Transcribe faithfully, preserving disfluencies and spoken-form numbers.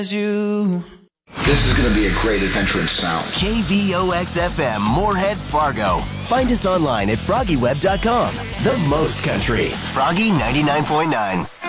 You. This is going to be a great adventure in sound. K V O X F M, Moorhead, Fargo. Find us online at froggy web dot com. The most country. Froggy ninety-nine point nine.